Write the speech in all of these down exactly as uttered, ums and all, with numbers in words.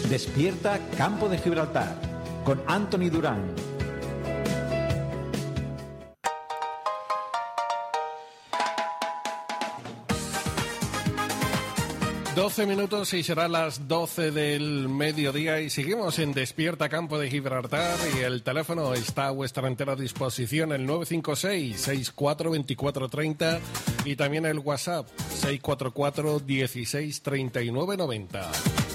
Despierta Campo de Gibraltar con Anthony Durán. doce minutos y serán las doce del mediodía y seguimos en Despierta Campo de Gibraltar y el teléfono está a vuestra entera disposición, el nueve cinco seis, seis cuatro dos cuatro tres cero y también el WhatsApp seis cuatro cuatro, dieciséis, treinta y nueve, noventa.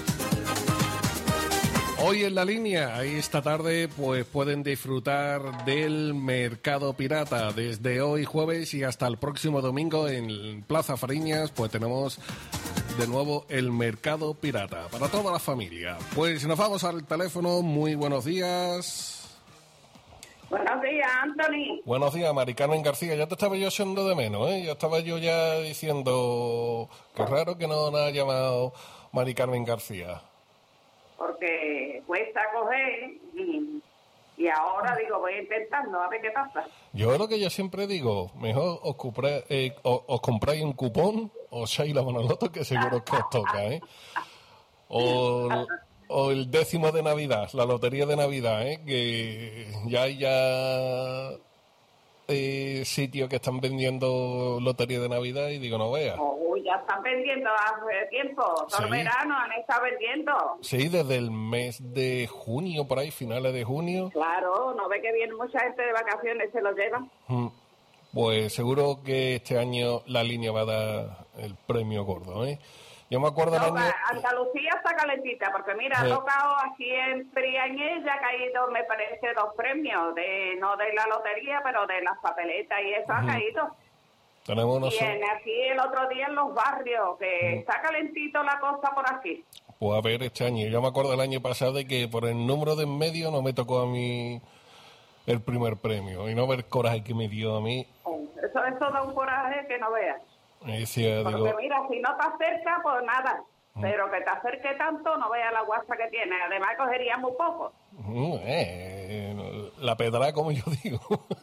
Hoy en la línea, esta tarde, pues pueden disfrutar del Mercado Pirata. Desde hoy jueves y hasta el próximo domingo en Plaza Fariñas, pues tenemos de nuevo el Mercado Pirata para toda la familia. Pues nos vamos al teléfono. Muy buenos días. Buenos días, Anthony. Buenos días, Mari Carmen García. Ya te estaba yo echando de menos, ¿eh? Ya estaba yo ya diciendo, qué raro que no nos ha llamado Mari Carmen García. Porque cuesta coger y, y ahora digo, voy intentando a ver qué pasa. Yo lo que yo siempre digo, mejor os, compré, eh, os, os compráis un cupón o seis la Bonoloto, que seguro que os toca, ¿eh? O, o el décimo de Navidad, la lotería de Navidad, ¿eh? Que ya hay ya eh, sitios que están vendiendo lotería de Navidad y digo, no veas. Oh, ya están vendiendo hace tiempo, todo Sí. el verano han estado vendiendo. Sí, desde el mes de junio, por ahí, finales de junio. Claro, no ve que viene mucha gente de vacaciones, se lo llevan. Mm. Pues seguro que este año la línea va a dar el premio gordo, ¿eh? Yo me acuerdo No, el año... Andalucía está calentita, porque mira, Sí. ha tocado aquí en Priañez, ya ha caído, me parece, dos premios, de no de la lotería, pero de las papeletas y eso ha caído. Tenemos Y nosotros... en, aquí el otro día en los barrios, que está calentito la cosa por aquí. Pues a ver, este año, yo me acuerdo el año pasado de que por el número de en medio no me tocó a mí el primer premio, y no ver el coraje que me dio a mí. Eso, eso da un coraje que no veas. Me decía, Porque digo, mira, si no te acerca, pues nada. Pero que te acerque tanto, no veas la guasa que tiene. Además, cogería muy poco. mm, eh, la pedra, como yo digo.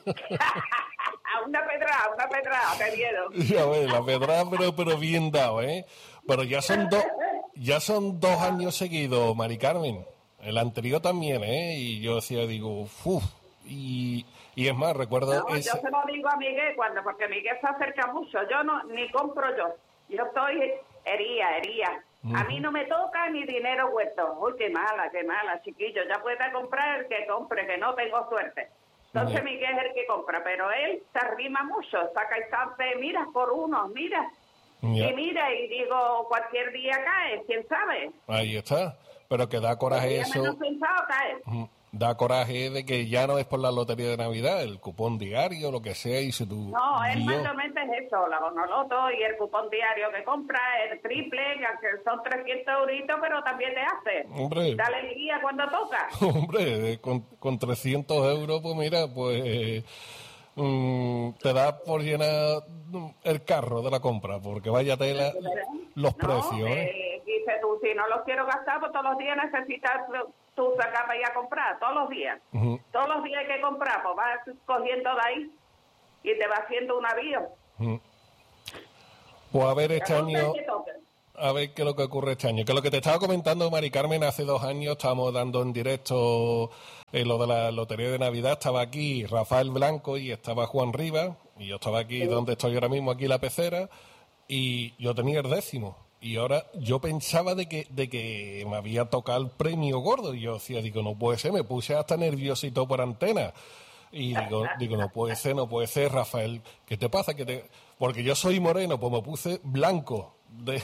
Una pedrada, una pedrada, te dieron. Ya ves, la pedra, pero, pero bien dado, ¿eh? Pero ya son dos, ya son dos años seguidos, Mari Carmen. El anterior también, ¿eh? Y yo decía, digo, uff. Y, y es más, recuerdo... No, ese... yo se lo digo a Miguel, cuando, porque Miguel se acerca mucho. Yo no, ni compro yo. Yo estoy hería, hería. Uh-huh. A mí no me toca ni dinero huerto. Uy, qué mala, qué mala, chiquillo. Ya puede comprar el que compre, que no tengo suerte. Entonces uh-huh. Miguel es el que compra, pero él se arrima mucho. Saca y sabe, mira, por uno, mira. Yeah. Y mira, y digo, cualquier día cae, quién sabe. Ahí está. Pero que da coraje eso. Menos pensado cae. Uh-huh. Da coraje de que ya no es por la lotería de Navidad, el cupón diario, lo que sea, y si tú... No, es mayormente es eso, la Bonoloto y el cupón diario que compra, el triple, que son trescientos euritos, pero también te hace. Hombre. Da alegría cuando toca. Hombre, con, con trescientos euros, pues mira, pues... Eh, mm, te da por llenar el carro de la compra, porque vaya tela los no, precios, ¿eh? eh Dice tú, si no los quiero gastar, pues todos los días necesitas... tú sacas para ir a comprar todos los días. Uh-huh. Todos los días hay que comprar, pues vas cogiendo de ahí y te va haciendo un avión. Uh-huh. Pues a ver este año, a ver qué es lo que ocurre este año. Que lo que te estaba comentando, Mari Carmen, hace dos años estábamos dando en directo eh, lo de la lotería de Navidad. Estaba aquí Rafael Blanco y estaba Juan Rivas, y yo estaba aquí, sí. donde estoy ahora mismo, aquí en la pecera, y yo tenía el décimo. Y ahora yo pensaba de que de que me había tocado el premio gordo. Y yo decía, digo, no puede ser, me puse hasta nerviosito por antena. Y digo, digo, no puede ser, no puede ser, Rafael, ¿qué te pasa? ¿Qué te... Porque yo soy moreno, pues me puse blanco. De...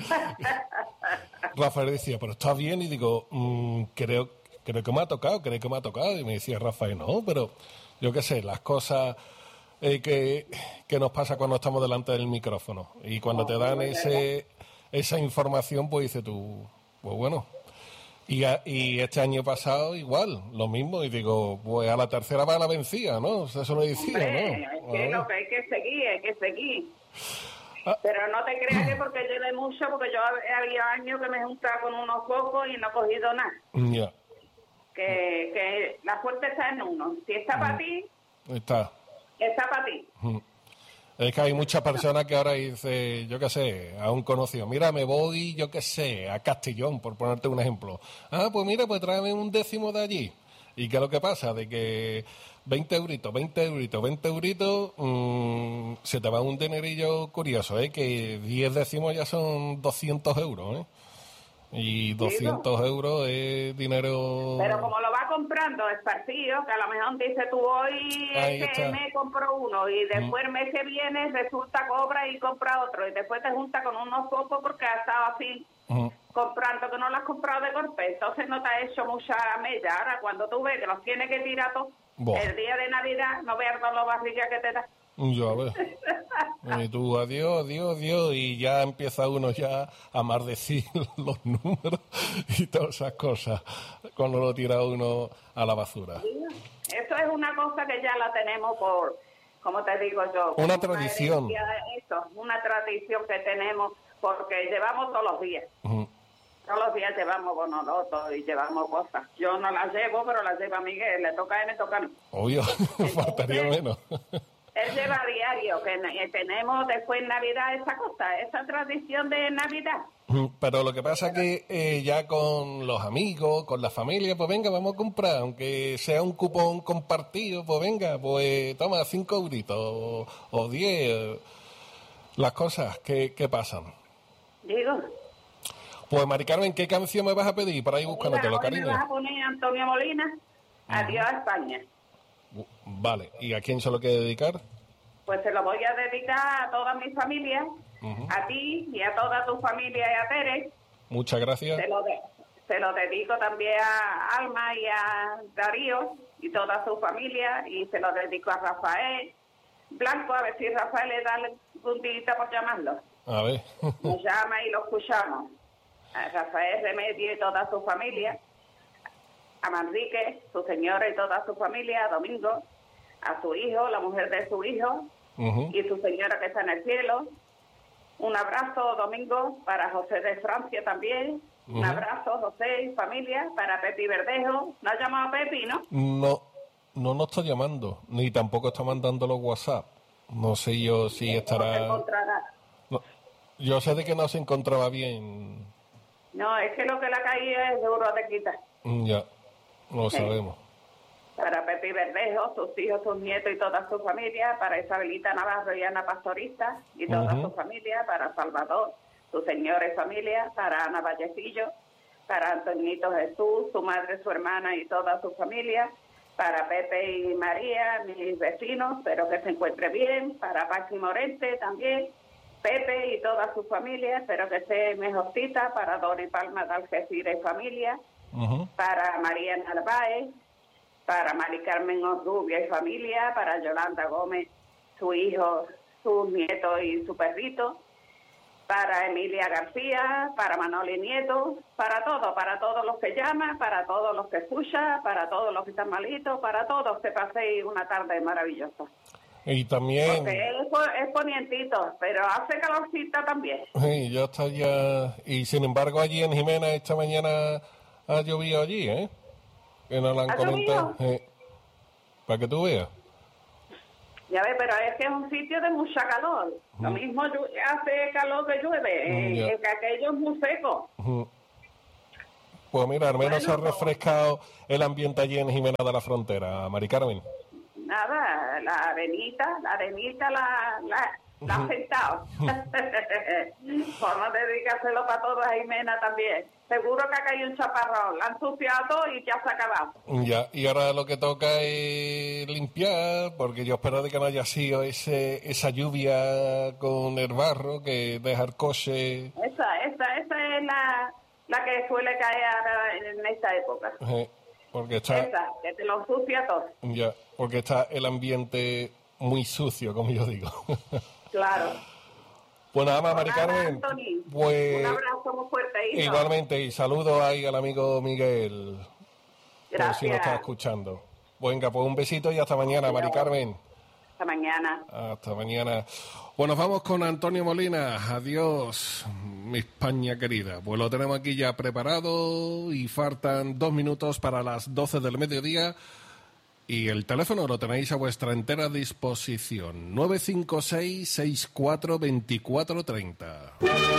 Rafael decía, pero está bien, y digo, mmm, creo, creo que me ha tocado, creo que me ha tocado. Y me decía Rafael, no, pero yo qué sé, las cosas... Eh, que, que nos pasa cuando estamos delante del micrófono. Y cuando te dan ese... esa información, pues dices tú, pues bueno. Y, a, y este año pasado igual, lo mismo, y digo, pues a la tercera va la vencida, ¿no? Eso lo decía, Hombre, ¿no? Es que lo que hay que seguir, hay que seguir. Ah. Pero no te creas que porque lleve mucho, porque yo había años que me juntaba con unos pocos y no he cogido nada. Ya. Yeah. Que, que la suerte está en uno. Si está para ti, está. Está para ti. Mm. Es que hay muchas personas que ahora dicen, yo qué sé, a un conocido, mira, me voy, yo qué sé, a Castellón, por ponerte un ejemplo. Ah, pues mira, pues tráeme un décimo de allí. ¿Y qué es lo que pasa? De que veinte euritos, veinte euritos, veinte euritos, mmm, se te va un dinerillo curioso, ¿eh? Que diez décimos ya son doscientos euros, ¿eh? Y doscientos euros es dinero... Pero como lo va comprando esparcido, que a lo mejor dice tú hoy este me compro uno y después mm. el mes que viene resulta cobra y compra otro y después te junta con unos pocos porque has estado así mm. comprando que no lo has comprado de golpe. Entonces no te ha hecho mucha mella. Ahora cuando tú ves que los tienes que tirar todos, el día de Navidad no veas con la barriga que te da. Ya ves. Y tú, adiós, adiós, adiós, y ya empieza uno ya a maldecir los números y todas esas cosas cuando lo tira uno a la basura. Eso es una cosa que ya la tenemos por, como te digo yo, una tradición. Eso, una tradición que tenemos porque llevamos todos los días. Uh-huh. Todos los días llevamos bonolotos y llevamos cosas. Yo no las llevo, pero las lleva Miguel, le toca a él, me toca a mí. Obvio, faltaría menos. Él lleva a diario, que tenemos después en Navidad esa cosa, esa tradición de Navidad. Pero lo que pasa es que eh, ya con los amigos, con la familia, pues venga, vamos a comprar, aunque sea un cupón compartido, pues venga, pues toma cinco euritos o, o diez, las cosas que, que pasan. Digo. Pues Mari Carmen, ¿qué canción me vas a pedir para ir buscándotelo, cariño? Me vas a poner Antonio Molina, Adiós a España. Vale, ¿y a quién se lo quiere dedicar? Pues se lo voy a dedicar a toda mi familia, uh-huh. a ti y a toda tu familia y a Tere. Muchas gracias. Se lo, de, se lo dedico también a Alma y a Darío y toda su familia y se lo dedico a Rafael Blanco, a ver si Rafael le da un día por llamarlo. A ver. Nos llama y lo escuchamos. A Rafael Remedio y toda su familia. A Manrique, su señora y toda su familia, a Domingo, a su hijo, la mujer de su hijo, uh-huh. y su señora que está en el cielo. Un abrazo, Domingo, para José de Francia también. Uh-huh. Un abrazo, José y familia, para Pepi Verdejo. ¿No ha llamado a Pepi, no? No, no nos está llamando, ni tampoco está mandando los WhatsApp. No sé yo si estará... No, yo sé de que no se encontraba bien. No, es que lo que le ha caído es duro de quitar. Ya. Lo sí. sabemos. Para Pepi Verdejo, sus hijos, sus nietos y toda su familia, para Isabelita Navarro y Ana Pastorista y toda uh-huh. su familia, para Salvador, su señora y familia, para Ana Vallecillo, para Antonito Jesús, su madre, su hermana y toda su familia, para Pepe y María, mis vecinos, espero que se encuentre bien, para Pachi Morente también, Pepe y toda su familia, espero que esté mejorcita, para Dori Palma de Algeciras y familia, Uh-huh. para María Narváez, para Mari Carmen Orrubia y familia, para Yolanda Gómez, su hijo, sus nietos y su perrito, para Emilia García, para Manoli Nieto, para todos, para todos los que llaman, para todos los que escuchan, para todos los que están malitos, para todos que paséis una tarde maravillosa. Y también... Porque es, es ponientito, pero hace calorcita también. Sí, ya está ya... Y sin embargo allí en Jimena esta mañana... Ha llovido allí, ¿eh? Que no la han comentado. Eh, para que tú veas. Ya ves, pero es que es un sitio de mucha calor. Uh-huh. Lo mismo hace calor que llueve. Uh-huh. eh, que aquello es muy seco. Uh-huh. Pues mira, al menos bueno, se ha refrescado el ambiente allí en Jimena de la Frontera, Mari Carmen. Nada, la arenita, la arenita la... la... La ha sentado. Por no dedicárselo para todo a Jimena también. Seguro que ha caído un chaparrón. La han ensuciado y ya se ha acabado. Ya, y ahora lo que toca es limpiar, porque yo espero de que no haya sido ese, esa lluvia con el barro que deja el coche. Esa, esa, esa es la, la que suele caer en esta época. Sí, porque está... Esa, que te lo ensucia todo. Ya, porque está el ambiente muy sucio, como yo digo. Claro. Pues nada más, Mari Carmen. Pues un abrazo muy fuerte, hijo. Igualmente, y saludos ahí al amigo Miguel. Gracias. Por si nos está escuchando. Venga, pues un besito y hasta mañana, Mari Carmen. Hasta mañana. Hasta mañana. Bueno, vamos con Antonio Molina. Adiós, mi España querida. Pues lo tenemos aquí ya preparado y faltan dos minutos para las doce del mediodía. Y el teléfono lo tenéis a vuestra entera disposición, nueve cinco seis, sesenta y cuatro, veinticuatro treinta.